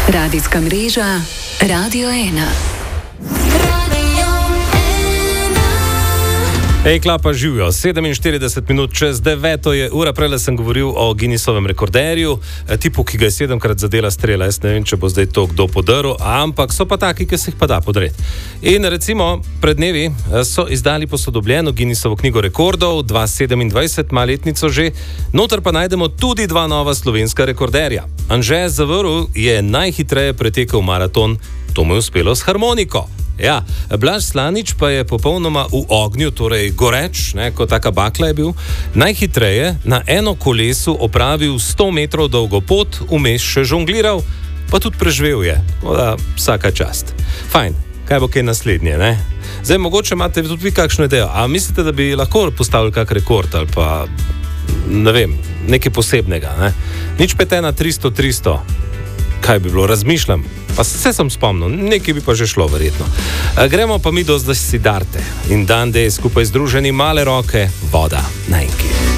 Radijska mreža Radio 1. Ej, klapa, živijo. 47 minut čez 9 je ura. Prele sem govoril o Guinnessovem rekorderju, tipu, ki ga je 7krat zadela strela. Jaz ne vem, če bo zdaj to kdo podaril, ampak so pa taki, ki se jih pa da podreti. In recimo, pred dnevi so izdali posodobljeno Guinnessovo knjigo rekordov, 2027, ima letnico že, noter pa najdemo tudi dva nova slovenska rekorderja. Anže Zavrl je najhitreje pretekel maraton, to mu je uspelo s harmoniko. Ja, Blaž Slanič pa je popolnoma v ognju, torej goreč, kot taka bakla je bil, najhitreje na eno kolesu opravil 100 metrov dolgo pot, vmes še žongliral, pa tudi preživel je. Vsaka čast. Fajn, kaj bo kaj naslednje, ne? Zdaj, mogoče imate tudi vi kakšno idejo, a mislite, da bi lahko postavili kak rekord ali pa, ne vem, nekaj posebnega, ne? Nič 5 na 300, kaj bi bilo, razmišljam. Pa se sem spomnil, nekaj bi pa že šlo verjetno. Gremo pa mi do zdaj Siddharte in dan, da je skupaj združeni Male roke, voda na enki.